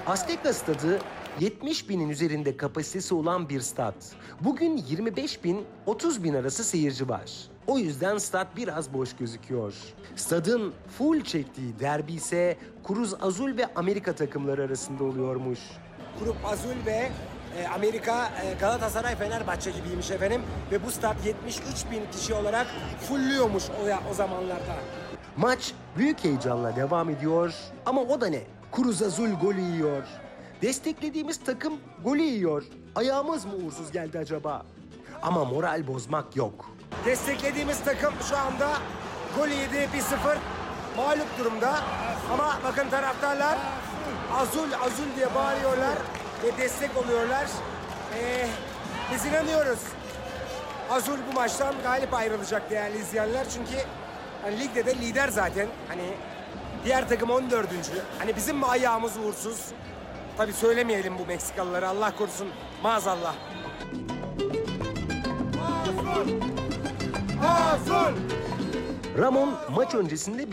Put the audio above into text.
Azteca Stadı 70 binin üzerinde kapasitesi olan bir stat. Bugün 25 bin 30 bin arası seyirci var. O yüzden stat biraz boş gözüküyor. Stadın full çektiği derbi ise Cruz Azul ve Amerika takımları arasında oluyormuş. Cruz Azul ve Amerika Galatasaray Fenerbahçe gibiymiş efendim. Ve bu stat 73 bin kişi olarak fullüyormuş o zamanlarda. Maç büyük heyecanla devam ediyor ama o da ne? Cruz Azul golü yiyor. Desteklediğimiz takım golü yiyor. Ayağımız mı uğursuz geldi acaba? Ama moral bozmak yok. Desteklediğimiz takım şu anda gol yedi 1-0 mağlup durumda. Ama bakın taraftarlar Azul Azul diye bağırıyorlar ve destek oluyorlar. Biz inanıyoruz. Azul bu maçtan galip ayrılacak değerli izleyenler. Çünkü hani ligde de lider zaten. Hani diğer takım 14. Hani bizim mi ayağımız uğursuz? Tabii söylemeyelim bu Meksikalılara, Allah korusun, maazallah. Azul! Azul! Ramon maç öncesinde